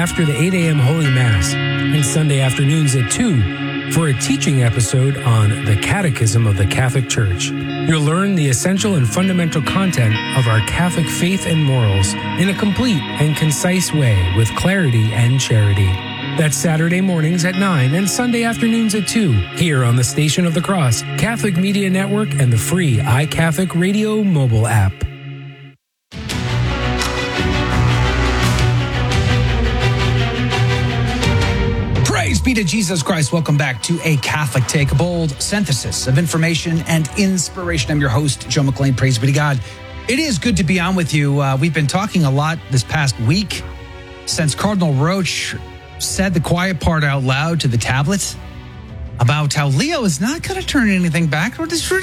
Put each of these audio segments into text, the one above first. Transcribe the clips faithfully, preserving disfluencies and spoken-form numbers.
after the eight a.m. Holy Mass and Sunday afternoons at two for a teaching episode on the Catechism of the Catholic Church. You'll learn the essential and fundamental content of our Catholic faith and morals in a complete and concise way with clarity and charity. That's Saturday mornings at nine and Sunday afternoons at two, here on the Station of the Cross, Catholic Media Network, and the free iCatholic Radio mobile app. Praise be to Jesus Christ. Welcome back to A Catholic Take, a bold synthesis of information and inspiration. I'm your host, Joe McLean. Praise be to God. It is good to be on with you. Uh, we've been talking a lot this past week since Cardinal Roche said the quiet part out loud to the tablet about how Leo is not going to turn anything back. Or this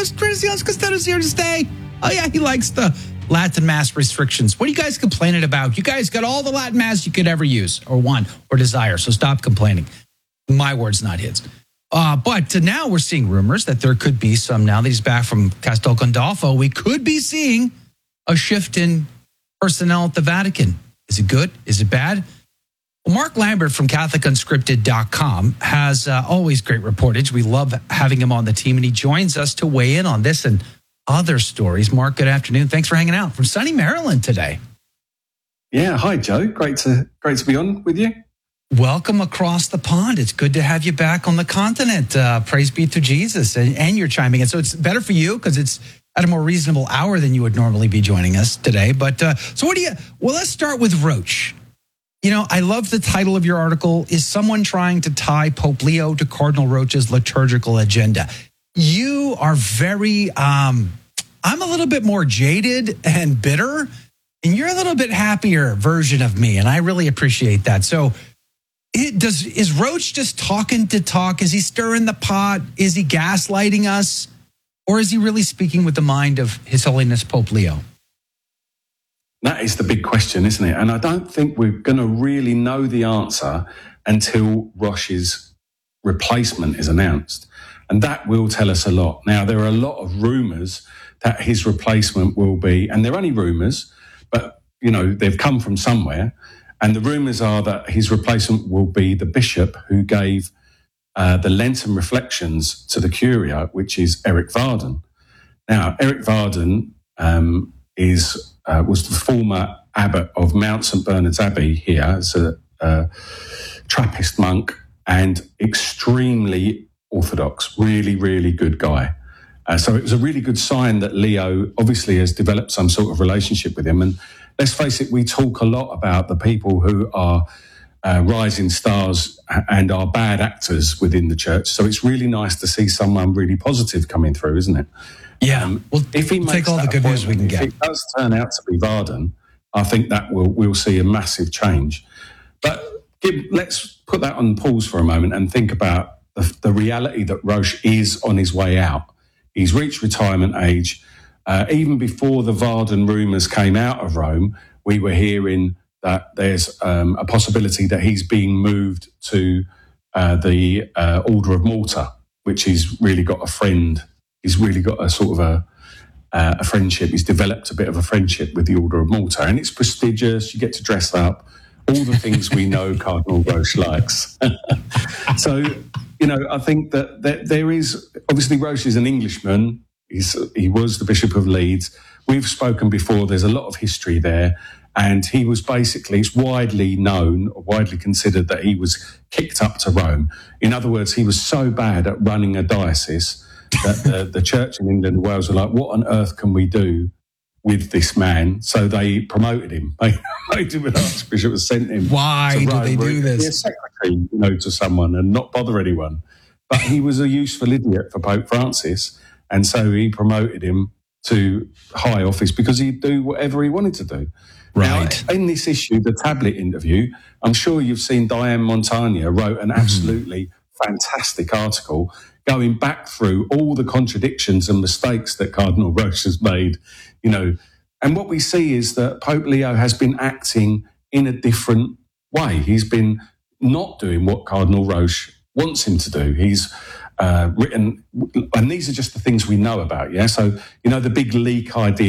is here to stay. Oh, yeah, he likes the Latin Mass restrictions. What are you guys complaining about? You guys got all the Latin Mass you could ever use or want or desire, so stop complaining. My words, not his. Uh, but now we're seeing rumors that there could be some, now that he's back from Castel Gandolfo, we could be seeing a shift in personnel at the Vatican. Is it good? Is it bad? Well, Mark Lambert from Catholic Unscripted dot com has uh, always great reportage. We love having him on the team, and he joins us to weigh in on this and other stories. Mark, good afternoon. Thanks for hanging out from sunny Maryland today. Yeah, hi, Joe. Great to great to be on with you. Welcome across the pond. It's good to have you back on the continent. Uh, praise be to Jesus. And, and you're chiming in. So it's better for you because it's at a more reasonable hour than you would normally be joining us today. But uh, so what do you, well, let's start with Roche. You know, I love the title of your article, Is Someone Trying to Tie Pope Leo to Cardinal Roche's Liturgical Agenda? You are very, um, I'm a little bit more jaded and bitter, and you're a little bit happier version of me, and I really appreciate that. So it does, is Roche just talking to talk? Is he stirring the pot? Is he gaslighting us? Or is he really speaking with the mind of His Holiness Pope Leo? That is the big question, isn't it? And I don't think we're going to really know the answer until Roche's replacement is announced. And that will tell us a lot. Now, there are a lot of rumours that his replacement will be, and they're only rumours, but, you know, they've come from somewhere. And the rumours are that his replacement will be the bishop who gave uh, the Lenten reflections to the Curia, which is Eric Varden. Now, Eric Varden um, is... Uh, was the former abbot of Mount Saint Bernard's Abbey here as a, a Trappist monk and extremely orthodox, really, really good guy. Uh, so it was a really good sign that Leo obviously has developed some sort of relationship with him. And let's face it, we talk a lot about the people who are uh, rising stars and are bad actors within the church. So it's really nice to see someone really positive coming through, isn't it? Yeah, um, well, if he we'll take all the good news we can get. If it does turn out to be Varden, I think that will we'll see a massive change. But give, let's put that on pause for a moment and think about the, the reality that Roche is on his way out. He's reached retirement age. Uh, even before the Varden rumours came out of Rome, we were hearing that there's um, a possibility that he's being moved to uh, the uh, Order of Malta, which he's really got a friend. He's really got a sort of a, uh, a friendship. He's developed a bit of a friendship with the Order of Malta, and it's prestigious. You get to dress up, all the things we know Cardinal Roche likes. So, you know, I think that, that there is, obviously Roche is an Englishman. He's, he was the Bishop of Leeds. We've spoken before. There's a lot of history there. And he was basically, it's widely known, widely considered that he was kicked up to Rome. In other words, he was so bad at running a diocese that the, the church in England and Wales were like, what on earth can we do with this man? So they promoted him. They made him an archbishop and sent him. Why to do Rome, they do this? Be a secretary, you know, to someone and not bother anyone. But he was a useful idiot for Pope Francis. And so he promoted him to high office because he'd do whatever he wanted to do. Right. Now, in this issue, the tablet interview, I'm sure you've seen Diane Montagna wrote an absolutely mm-hmm. fantastic article going back through all the contradictions and mistakes that Cardinal Roche has made, you know. And what we see is that Pope Leo has been acting in a different way. He's been not doing what Cardinal Roche wants him to do. He's uh, written, and these are just the things we know about, yeah? So, you know, the big leak I did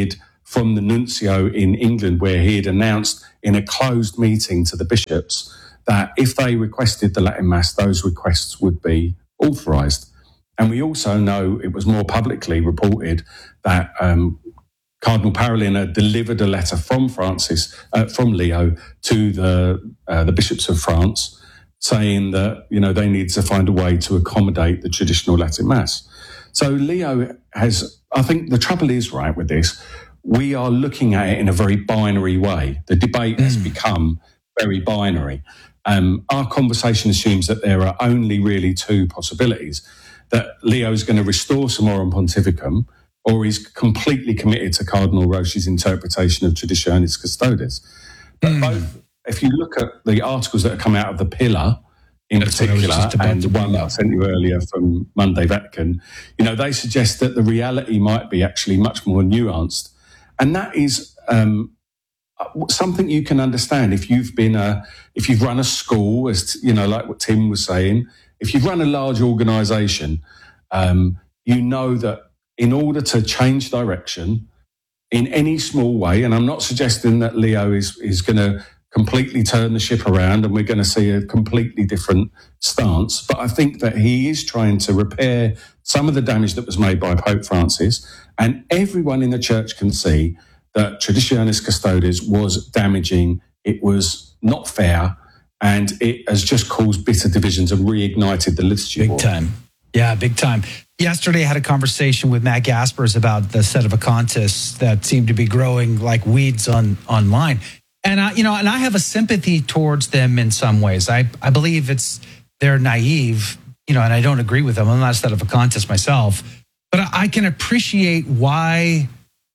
from the nuncio in England, where he had announced in a closed meeting to the bishops that if they requested the Latin Mass, those requests would be authorised. And we also know it was more publicly reported that um, Cardinal Parolin had delivered a letter from Francis, uh, from Leo, to the uh, the bishops of France, saying that, you know, they need to find a way to accommodate the traditional Latin Mass. So Leo has, I think the trouble is, right, with this, we are looking at it in a very binary way. The debate mm. has become very binary. Um, our conversation assumes that there are only really two possibilities, that Leo is going to restore Summorum Pontificum, or he's completely committed to Cardinal Roche's interpretation of Traditionis Custodes. But mm. both, if you look at the articles that have come out of the Pillar, in That's particular, and the one that I sent you earlier from Monday Vatican, you know, they suggest that the reality might be actually much more nuanced. And that is um, something you can understand if you've been a, if you've run a school, as you know, like what Tim was saying, if you've run a large organisation, um, you know that in order to change direction in any small way, and I'm not suggesting that Leo is is going to completely turn the ship around and we're going to see a completely different stance, but I think that he is trying to repair some of the damage that was made by Pope Francis, and everyone in the church can see that Traditionis Custodes was damaging, it was not fair, and it has just caused bitter divisions and reignited the liturgy. Big war. time. Yeah, big time. Yesterday I had a conversation with Matt Gaspers about the Sedevacantists that seem to be growing like weeds on online. And I, you know, and I have a sympathy towards them in some ways. I, I believe it's they're naive, you know, and I don't agree with them. I'm not a Sedevacantist myself, but I, I can appreciate why,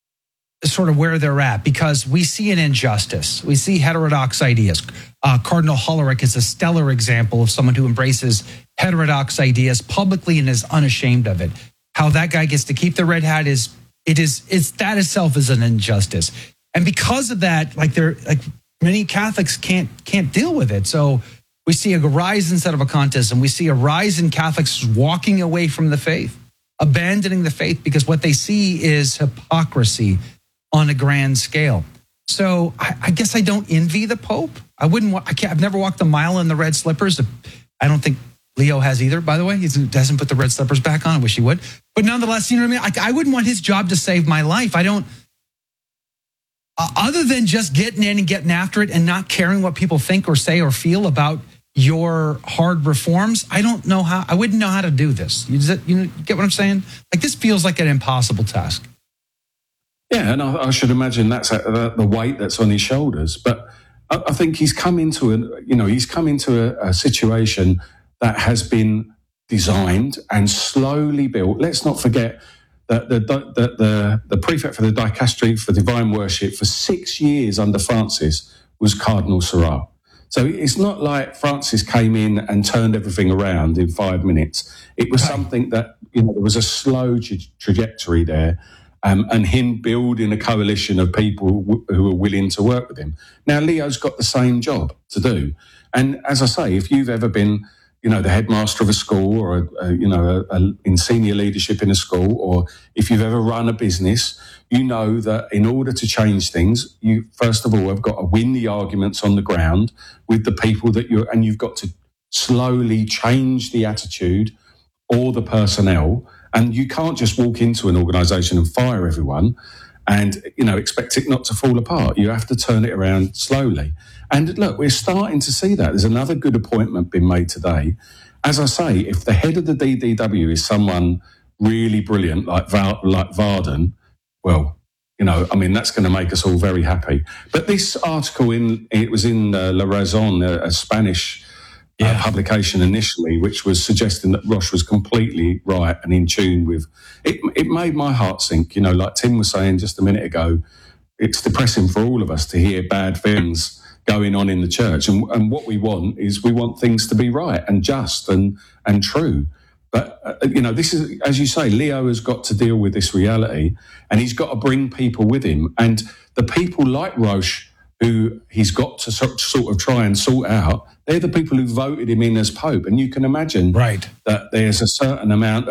sort of where they're at, because we see an injustice. We see heterodox ideas. Uh, Cardinal Hollerich is a stellar example of someone who embraces heterodox ideas publicly and is unashamed of it. How that guy gets to keep the red hat is it is it's that itself is an injustice. And because of that, like they're like many Catholics can't can't deal with it. So we see a rise in Sedevacantism. We see a rise in Catholics walking away from the faith, abandoning the faith, because what they see is hypocrisy on a grand scale. So I, I guess I don't envy the Pope. I wouldn't. I can't, I've never walked a mile in the red slippers. I don't think Leo has either. By the way, he hasn't put the red slippers back on. I wish he would. But nonetheless, you know what I mean. I, I wouldn't want his job to save my life. I don't. Uh, other than just getting in and getting after it and not caring what people think or say or feel about your hard reforms, I don't know how. I wouldn't know how to do this. You, that, you get what I'm saying? Like, this feels like an impossible task. Yeah, and I, I should imagine that's a, the weight that's on his shoulders. But I, I think he's come into a, you know, he's come into a, a situation that has been designed and slowly built. Let's not forget that the the the, the prefect for the Dicastery for Divine Worship for six years under Francis was Cardinal Sarrat. So it's not like Francis came in and turned everything around in five minutes. It was something that, you know, there was a slow tra- trajectory there. Um, and him building a coalition of people w- who are willing to work with him. Now, Leo's got the same job to do. And as I say, if you've ever been, you know, the headmaster of a school or, a, a, you know, a, a, in senior leadership in a school, or if you've ever run a business, you know that in order to change things, you first of all have got to win the arguments on the ground with the people that you're, and you've got to slowly change the attitude or the personnel. And you can't just walk into an organisation and fire everyone and, you know, expect it not to fall apart. You have to turn it around slowly. And look, we're starting to see that. There's another good appointment being made today. As I say, if the head of the D D W is someone really brilliant like Val, like Varden, well, you know, I mean, that's going to make us all very happy. But this article, in it was in uh, La Razón, a, a Spanish Yeah. Uh, publication initially, which was suggesting that Roche was completely right and in tune with it. It made my heart sink. You know, like Tim was saying just a minute ago, it's depressing for all of us to hear bad things going on in the church. And, and what we want is we want things to be right and just and and true. But, uh, you know, this is, as you say, Leo has got to deal with this reality, and he's got to bring people with him. And the people like Roche, who he's got to sort of try and sort out, they're the people who voted him in as Pope. And you can imagine right. that there's a certain amount of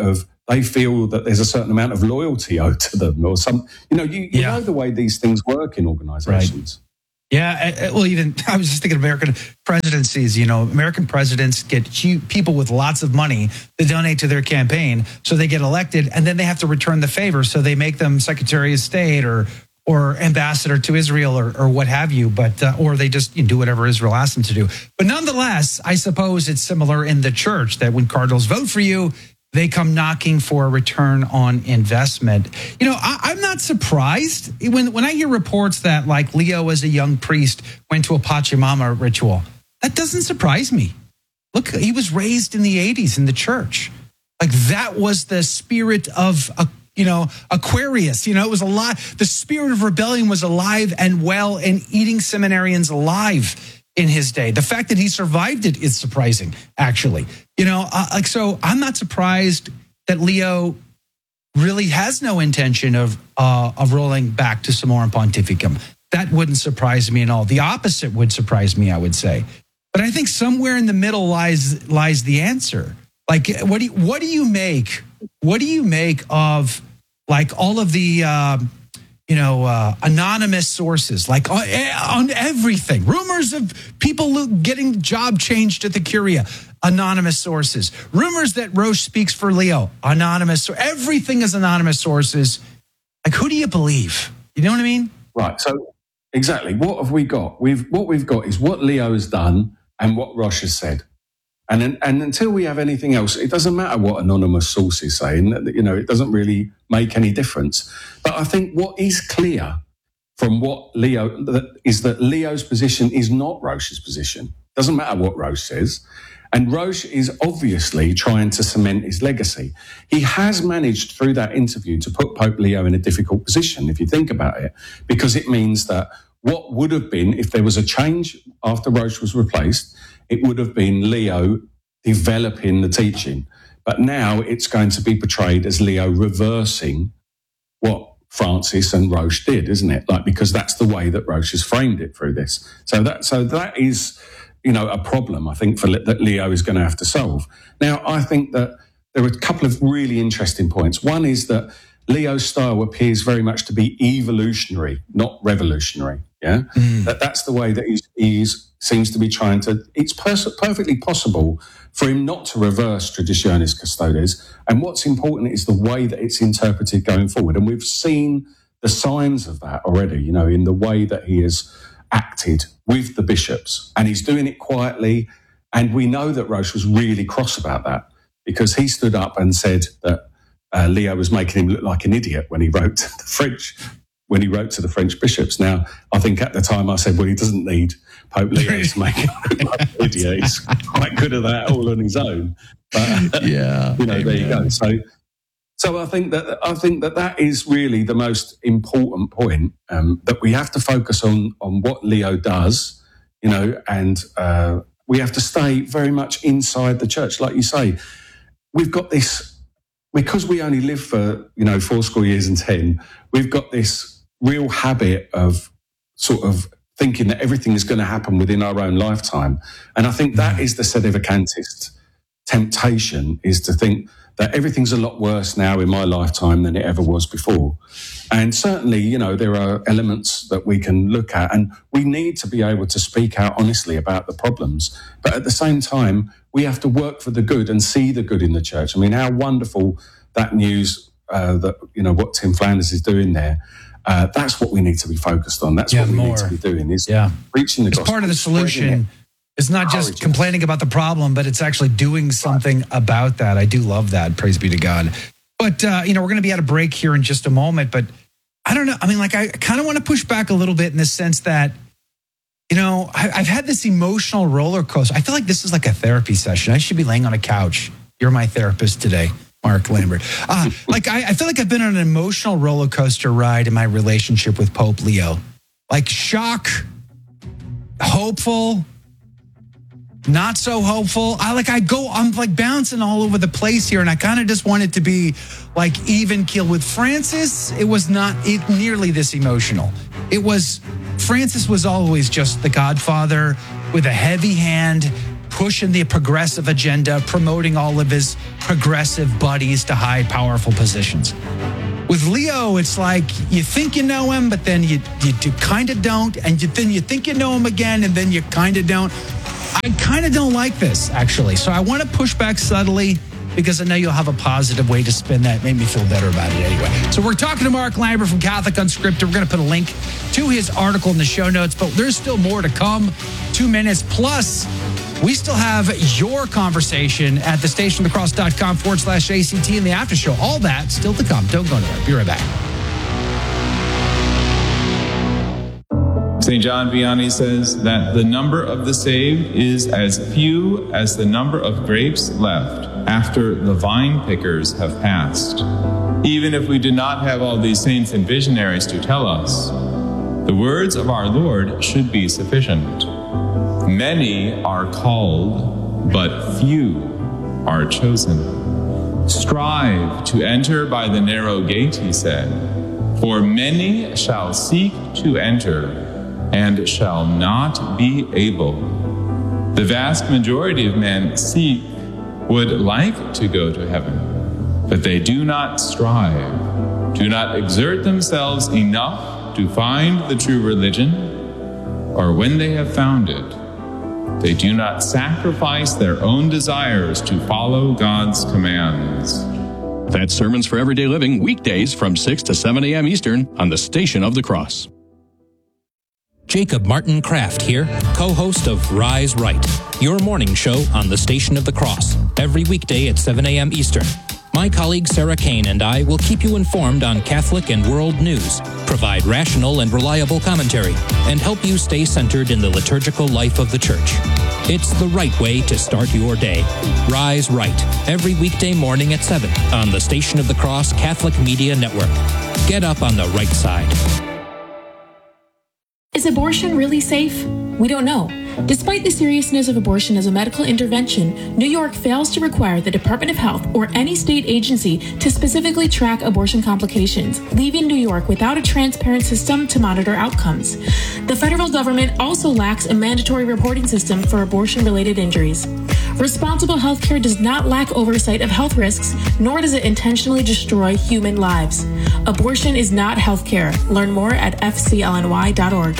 they feel that there's a certain amount of loyalty owed to them, or some, you know, you, you Yeah. know the way these things work in organizations. Yeah, uh, well, even I was just thinking of American presidencies. You know, American presidents get hu- people with lots of money to donate to their campaign, so they get elected, and then they have to return the favor. So they make them Secretary of State or or ambassador to Israel or, or what have you. But uh, or they just you know, do whatever Israel asks them to do. But nonetheless, I suppose it's similar in the church that when cardinals vote for you, they come knocking for a return on investment. You know, I, I'm not surprised when when I hear reports that like Leo as a young priest went to a Pachamama ritual. That doesn't surprise me. Look, he was raised in the eighties in the church. Like that was the spirit of, a, you know, Aquarius. You know, it was alive. The spirit of rebellion was alive and well and eating seminarians alive in his day. The fact that he survived it is surprising, actually. You know, uh, like, so I'm not surprised that Leo really has no intention of uh, of rolling back to Summorum Pontificum. That wouldn't surprise me at all. The opposite would surprise me, I would say. But I think somewhere in the middle lies lies the answer. Like, what do you, what do you make? What do you make of like all of the uh, you know uh, anonymous sources, like on, on everything, rumors of people getting job changed at the Curia, anonymous sources, rumors that Roche speaks for Leo, anonymous. So everything is anonymous sources. Like, who do you believe? You know what I mean? Right. So exactly, what have we got? We've what we've got is what Leo has done and what Roche has said. And then, and until we have anything else, it doesn't matter what anonymous sources say. You know, it doesn't really make any difference. But I think what is clear from what Leo that is that Leo's position is not Roche's position. Doesn't matter what Roche says. And Roche is obviously trying to cement his legacy. He has managed through that interview to put Pope Leo in a difficult position, if you think about it, because it means that what would have been, if there was a change after Roche was replaced, it would have been Leo developing the teaching. But now it's going to be portrayed as Leo reversing what Francis and Roche did, isn't it? Like, because that's the way that Roche has framed it through this. So that, so that is, you know, a problem, I think, for that Leo is going to have to solve. Now, I think that there are a couple of really interesting points. One is that Leo's style appears very much to be evolutionary, not revolutionary. Yeah, mm. that that's the way that he's, he's seems to be trying to. It's pers- perfectly possible for him not to reverse Traditionis Custodes. And what's important is the way that it's interpreted going forward. And we've seen the signs of that already. You know, in the way that he has acted with the bishops, and he's doing it quietly. And we know that Roche was really cross about that because he stood up and said that uh, Leo was making him look like an idiot when he wrote to the French, when he wrote to the French bishops. Now, I think at the time I said, well, he doesn't need Pope Leo to make him look like an idiot. He's quite good at that all on his own. But, yeah, you know, amen. There you go. So, so I think that I think that that is really the most important point, um, that we have to focus on on what Leo does, you know, and uh, we have to stay very much inside the church, like you say. We've got this because we only live for you know four score years and ten. We've got this real habit of sort of thinking that everything is going to happen within our own lifetime, and I think that is the sedevacantist temptation, is to think that everything's a lot worse now in my lifetime than it ever was before. And certainly, you know, there are elements that we can look at, and we need to be able to speak out honestly about the problems. But at the same time, we have to work for the good and see the good in the church. I mean, how wonderful that news, uh, that, you know, what Tim Flanders is doing there, uh, that's what we need to be focused on. That's yeah, what we more. need to be doing, is yeah. reaching the it's gospel. Part of the solution. It's not just complaining about the problem, but it's actually doing something right. about that. I do love that. Praise be to God. But, uh, you know, we're going to be at a break here in just a moment. But I don't know. I mean, like, I kind of want to push back a little bit in the sense that, you know, I, I've had this emotional roller coaster. I feel like this is like a therapy session. I should be laying on a couch. You're my therapist today, Mark Lambert. Uh, like, I, I feel like I've been on an emotional roller coaster ride in my relationship with Pope Leo. Like, shock, hopeful, not so hopeful. I like I go, I'm like bouncing all over the place here, and I kind of just want it to be like even keel. With Francis, it was not it, nearly this emotional. It was, Francis was always just the godfather with a heavy hand, pushing the progressive agenda, promoting all of his progressive buddies to high, powerful positions. With Leo, it's like you think you know him, but then you, you, you kind of don't. And you, then you think you know him again, and then you kind of don't. I kind of don't like this, actually. So I want to push back subtly because I know you'll have a positive way to spin that. It made me feel better about it anyway. So we're talking to Mark Lambert from Catholic Unscripted. We're going to put a link to his article in the show notes, but there's still more to come. Two minutes plus. We still have your conversation at thestationofthecross.com forward slash ACT in the after show. All that still to come. Don't go anywhere. Be right back. Saint John Vianney says that the number of the saved is as few as the number of grapes left after the vine pickers have passed. Even if we do not have all these saints and visionaries to tell us, the words of our Lord should be sufficient. Many are called, but few are chosen. Strive to enter by the narrow gate, he said, for many shall seek to enter and shall not be able. The vast majority of men seek, would like to go to heaven, but they do not strive, do not exert themselves enough to find the true religion, or when they have found it, they do not sacrifice their own desires to follow God's commands. That's Sermons for Everyday Living, weekdays from six to seven a.m. Eastern on the Station of the Cross. Jacob Martin Kraft here, co-host of Rise Right, your morning show on the Station of the Cross, every weekday at seven a.m. Eastern. My colleague Sarah Kane and I will keep you informed on Catholic and world news, provide rational and reliable commentary, and help you stay centered in the liturgical life of the Church. It's the right way to start your day. Rise Right, every weekday morning at seven on the Station of the Cross Catholic Media Network. Get up on the right side. Is abortion really safe? We don't know. Despite the seriousness of abortion as a medical intervention, New York fails to require the Department of Health or any state agency to specifically track abortion complications, leaving New York without a transparent system to monitor outcomes. The federal government also lacks a mandatory reporting system for abortion-related injuries. Responsible healthcare does not lack oversight of health risks, nor does it intentionally destroy human lives. Abortion is not healthcare. Learn more at f c l n y dot org.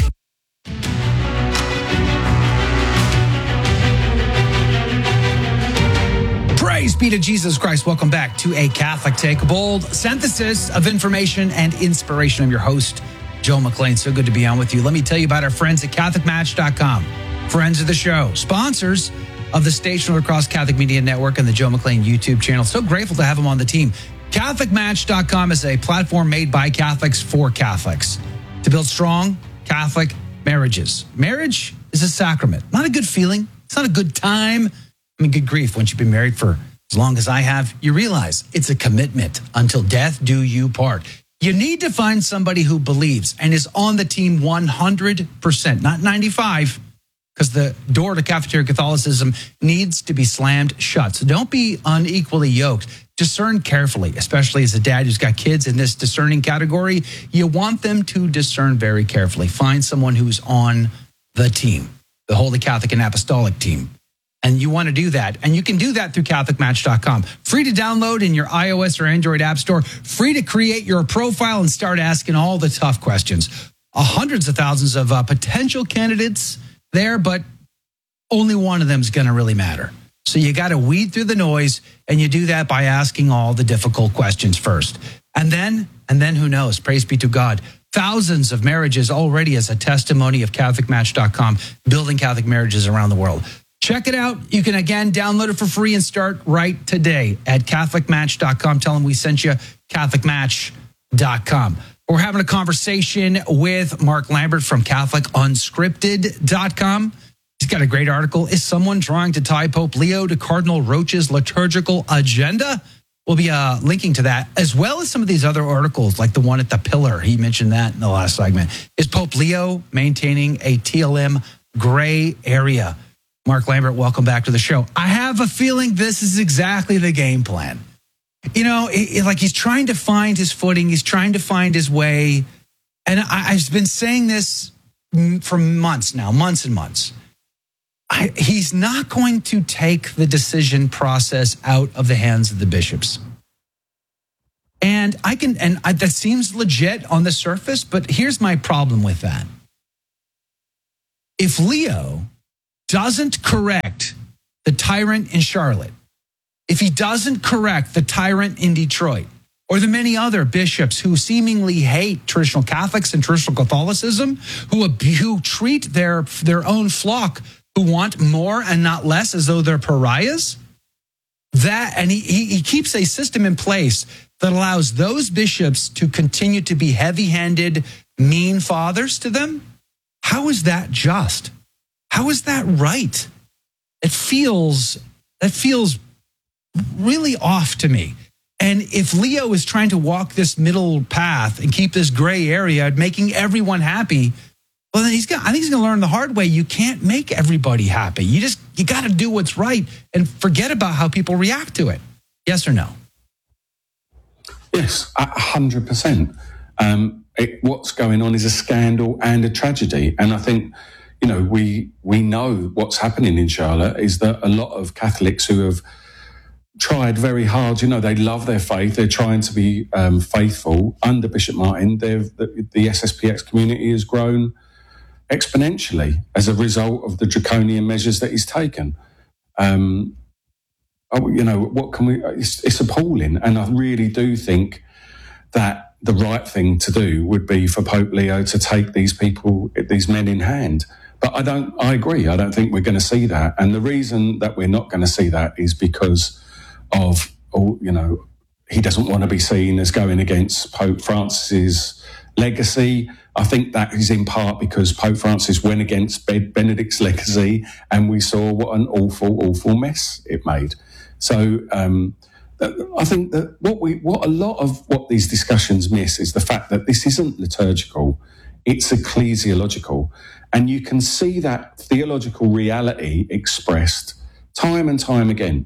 Praise be to Jesus Christ. Welcome back to A Catholic Take, a bold synthesis of information and inspiration. I'm your host, Joe McLean. So good to be on with you. Let me tell you about our friends at Catholic Match dot com. Friends of the show, sponsors of the Station of the Cross Catholic Media Network and the Joe McLean YouTube channel. So grateful to have them on the team. Catholic Match dot com is a platform made by Catholics for Catholics to build strong Catholic marriages. Marriage is a sacrament, not a good feeling. It's not a good time. I mean, good grief. Once you've been married for as long as I have, you realize it's a commitment until death do you part. You need to find somebody who believes and is on the team one hundred percent, not ninety-five, because the door to cafeteria Catholicism needs to be slammed shut. So don't be unequally yoked. Discern carefully, especially as a dad who's got kids in this discerning category. You want them to discern very carefully. Find someone who's on the team, the Holy Catholic and Apostolic team. And you want to do that. And you can do that through Catholic Match dot com. Free to download in your iOS or Android app store. Free to create your profile and start asking all the tough questions. Uh, hundreds of thousands of uh, potential candidates there, but only one of them is going to really matter. So you got to weed through the noise, and you do that by asking all the difficult questions first. And then, and then who knows? Praise be to God. Thousands of marriages already as a testimony of Catholic Match dot com, building Catholic marriages around the world. Check it out. You can, again, download it for free and start right today at Catholic Match dot com. Tell them we sent you, Catholic Match dot com. We're having a conversation with Mark Lambert from Catholic Unscripted dot com. He's got a great article. Is someone trying to tie Pope Leo to Cardinal Roach's liturgical agenda? We'll be uh, linking to that, as well as some of these other articles, like the one at The Pillar. He mentioned that in the last segment. Is Pope Leo maintaining a T L M gray area? Mark Lambert, welcome back to the show. I have a feeling this is exactly the game plan. You know, it, it, like he's trying to find his footing. He's trying to find his way. And I, I've been saying this for months now, months and months. I, he's not going to take the decision process out of the hands of the bishops. And I can, and I, that seems legit on the surface, but here's my problem with that. If Leo doesn't correct the tyrant in Charlotte, if he doesn't correct the tyrant in Detroit, or the many other bishops who seemingly hate traditional Catholics and traditional Catholicism, who, who treat their, their own flock, who want more and not less, as though they're pariahs, that, and he, he, he keeps a system in place that allows those bishops to continue to be heavy-handed, mean fathers to them. How is that just? How is that right? It feels, that feels really off to me. And if Leo is trying to walk this middle path and keep this gray area, making everyone happy, well, then he's gonna, I think he's going to learn the hard way. You can't make everybody happy. You just, you got to do what's right and forget about how people react to it. Yes or no? Yes, a hundred percent. Um, it, what's going on is a scandal and a tragedy. And I think, you know, we, we know what's happening in Charlotte is that a lot of Catholics who have tried very hard, you know, they love their faith, they're trying to be um, faithful. Under Bishop Martin, the, the S S P X community has grown exponentially as a result of the draconian measures that he's taken. Um, oh, you know, what can we, it's, it's appalling. And I really do think that the right thing to do would be for Pope Leo to take these people, these men in hand. But I don't, I agree, I don't think we're going to see that. And the reason that we're not going to see that is because of, you know, he doesn't want to be seen as going against Pope Francis's legacy. I think that is in part because Pope Francis went against Benedict's legacy, and we saw what an awful, awful mess it made. So um, I think that what we, what a lot of what these discussions miss is the fact that this isn't liturgical, it's ecclesiological. And you can see that theological reality expressed time and time again.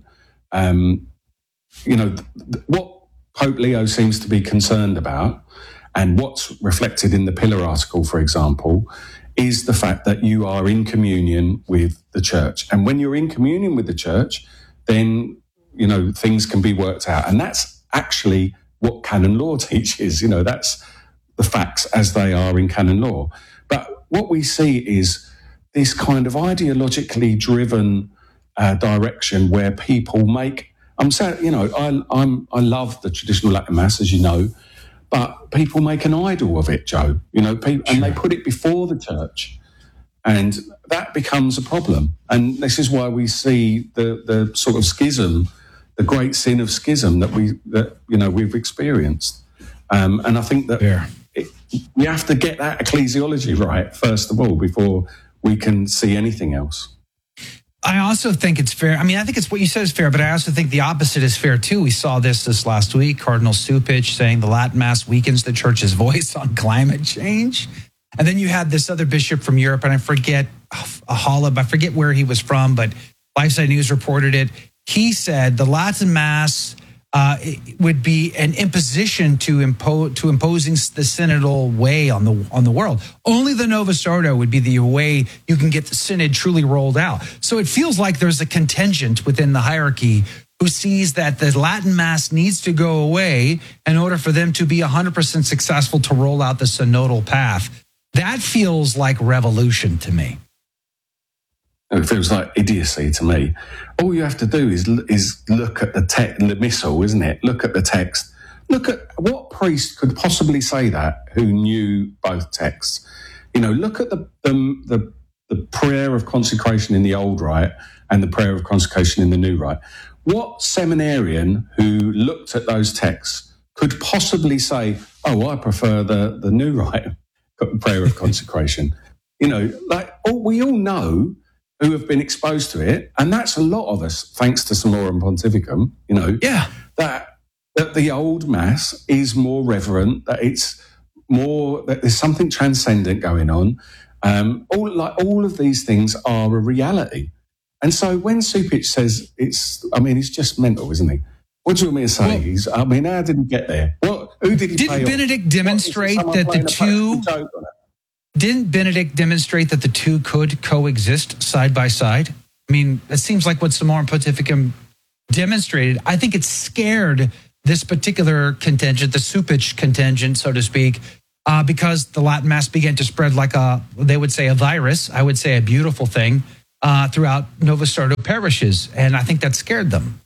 Um, you know, th- th- what Pope Leo seems to be concerned about, and what's reflected in the Pillar article, for example, is the fact that you are in communion with the church. And when you're in communion with the church, then, you know, things can be worked out. And that's actually what canon law teaches. You know, that's the facts as they are in canon law. But what we see is this kind of ideologically driven uh, direction where people make, I'm saying, you know, I, I'm, I love the traditional Latin Mass, as you know, but people make an idol of it, Joe, you know, people, and they put it before the church, and that becomes a problem. And this is why we see the, the sort of schism, the great sin of schism that we, that, you know, we've experienced. Um, and I think that yeah. it, we have to get that ecclesiology right, first of all, before we can see anything else. I also think it's fair. I mean, I think it's what you said is fair, but I also think the opposite is fair too. We saw this this last week, Cardinal Cupich saying the Latin Mass weakens the church's voice on climate change. And then you had this other bishop from Europe, and I forget, a Holub, I forget where he was from, but LifeSite News reported it. He said the Latin Mass uh, would be an imposition to impose to imposing the synodal way on the on the world. Only the Novus Ordo would be the way you can get the synod truly rolled out. So it feels like there's a contingent within the hierarchy who sees that the Latin Mass needs to go away in order for them to be one hundred percent successful to roll out the synodal path. That feels like revolution to me. It feels like idiocy to me. All you have to do is is look at the text, the missal, isn't it? Look at the text. Look at what priest could possibly say that who knew both texts. You know, look at the the the, the prayer of consecration in the old rite and the prayer of consecration in the new rite. What seminarian who looked at those texts could possibly say, "Oh, I prefer the the new rite prayer of consecration"? You know, like all, we all know, who have been exposed to it, and that's a lot of us, thanks to Summorum Pontificum, you know, yeah, that that the old Mass is more reverent, that it's more, that there's something transcendent going on. Um, all like all of these things are a reality. And so when Cupich says it's, I mean, he's just mental, isn't he? What do you want me to say? Well, he's, I mean, how did he get there? What? Who did he Did pay Benedict off? demonstrate that the two... didn't Benedict demonstrate that the two could coexist side by side? I mean, it seems like what Summorum Pontificum demonstrated. I think it scared this particular contingent, the Supich contingent, so to speak, uh, because the Latin Mass began to spread like a, they would say a virus, I would say a beautiful thing, uh, throughout Novus Ordo parishes. And I think that scared them.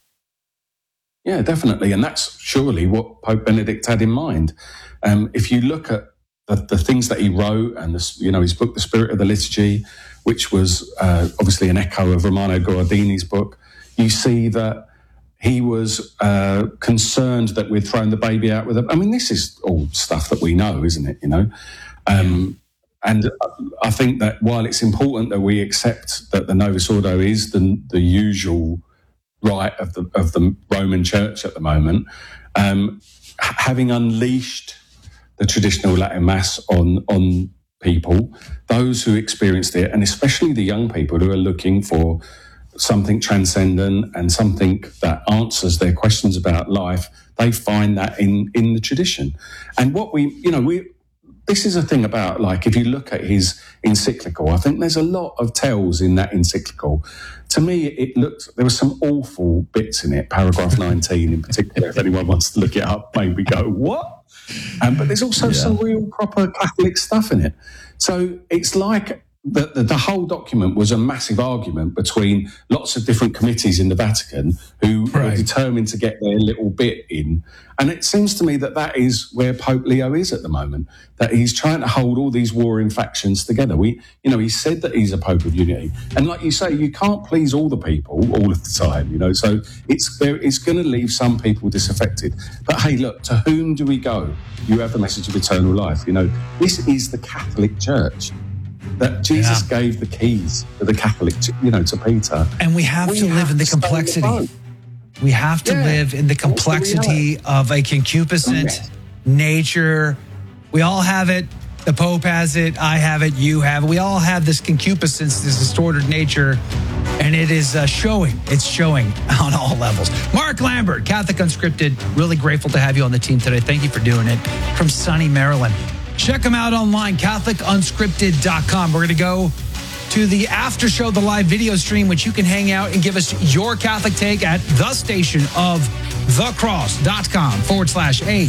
Yeah, definitely. And that's surely what Pope Benedict had in mind. Um, if you look at the, the things that he wrote and, the, you know, his book, The Spirit of the Liturgy, which was uh, obviously an echo of Romano Guardini's book, you see that he was uh, concerned that we'd thrown the baby out with him. I mean, this is all stuff that we know, isn't it? You know, um, and I think that while it's important that we accept that the Novus Ordo is the, the usual rite of the of the Roman Church at the moment, um, having unleashed the traditional Latin Mass on on people, those who experienced it, and especially the young people who are looking for something transcendent and something that answers their questions about life, they find that in, in the tradition. And what we, you know, we, this is a thing about, like, if you look at his encyclical, I think there's a lot of tells in that encyclical. To me, it looked, there were some awful bits in it, paragraph nineteen in particular. If anyone wants to look it up, maybe go, what? Um, but there's also yeah. some real proper Catholic stuff in it. So it's like, The, the, the whole document was a massive argument between lots of different committees in the Vatican who right. were determined to get their little bit in. And it seems to me that that is where Pope Leo is at the moment, that he's trying to hold all these warring factions together. We, you know, he said that he's a Pope of unity. And like you say, you can't please all the people all of the time, you know, so it's, it's going to leave some people disaffected. But hey, look, to whom do we go? You have the message of eternal life. You know, this is the Catholic Church. That Jesus yeah. gave the keys to the Catholic, you know, to Peter. And we have we to live have in the complexity. The we have to yeah. live in the complexity the of a concupiscent okay. nature. We all have it. The Pope has it. I have it. You have it. We all have this concupiscence, this distorted nature, and it is uh, showing. It's showing on all levels. Mark Lambert, Catholic Unscripted. Really grateful to have you on the team today. Thank you for doing it from sunny Maryland. Check them out online, Catholic Unscripted dot com. We're going to go to the after show, the live video stream, which you can hang out and give us your Catholic take at the station of the cross dot com forward slash A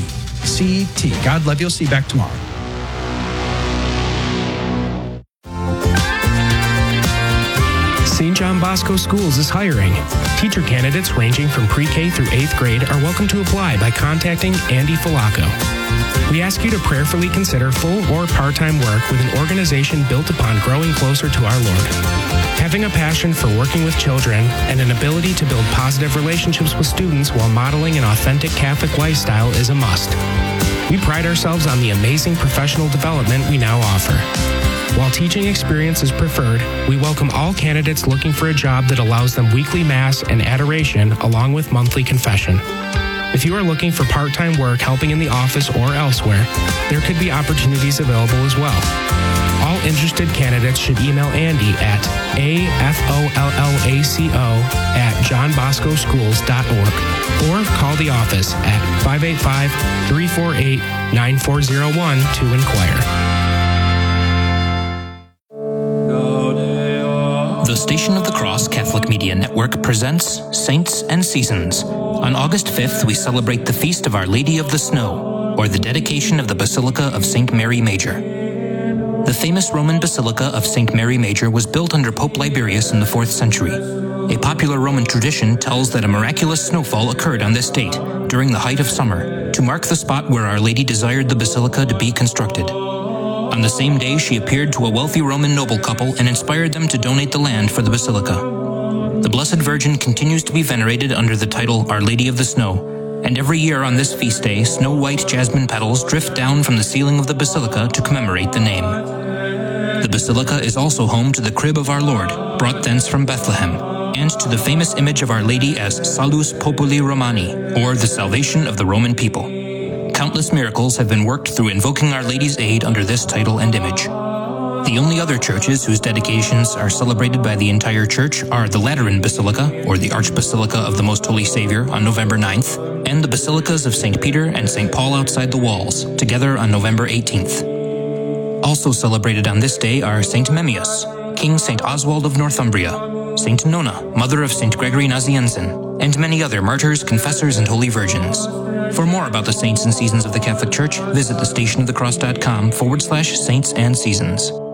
C T. God love you. I'll see you back tomorrow. Saint John Bosco Schools is hiring. Teacher candidates ranging from pre-K through eighth grade are welcome to apply by contacting Andy Falaco. We ask you to prayerfully consider full or part-time work with an organization built upon growing closer to our Lord. Having a passion for working with children and an ability to build positive relationships with students while modeling an authentic Catholic lifestyle is a must. We pride ourselves on the amazing professional development we now offer. While teaching experience is preferred, we welcome all candidates looking for a job that allows them weekly Mass and adoration along with monthly confession. If you are looking for part-time work helping in the office or elsewhere, there could be opportunities available as well. All interested candidates should email Andy at A F O L L A C O at john bosco schools dot org or call the office at five eight five, three four eight, nine four zero one to inquire. The Station of the Cross Catholic Media Network presents Saints and Seasons. On August fifth, we celebrate the Feast of Our Lady of the Snow, or the dedication of the Basilica of Saint Mary Major. The famous Roman Basilica of Saint Mary Major was built under Pope Liberius in the fourth century. A popular Roman tradition tells that a miraculous snowfall occurred on this date, during the height of summer, to mark the spot where Our Lady desired the basilica to be constructed. On the same day, she appeared to a wealthy Roman noble couple and inspired them to donate the land for the basilica. The Blessed Virgin continues to be venerated under the title Our Lady of the Snow, and every year on this feast day, snow-white jasmine petals drift down from the ceiling of the basilica to commemorate the name. The basilica is also home to the crib of our Lord, brought thence from Bethlehem, and to the famous image of Our Lady as Salus Populi Romani, or the salvation of the Roman people. Countless miracles have been worked through invoking Our Lady's aid under this title and image. The only other churches whose dedications are celebrated by the entire church are the Lateran Basilica, or the Archbasilica of the Most Holy Savior, on November ninth, and the Basilicas of Saint Peter and Saint Paul outside the walls, together on November eighteenth. Also celebrated on this day are Saint Memmius, King Saint Oswald of Northumbria, Saint Nona, mother of Saint Gregory Nazianzen, and many other martyrs, confessors, and holy virgins. For more about the saints and seasons of the Catholic Church, visit thestationofthecross.com forward slash saints and seasons.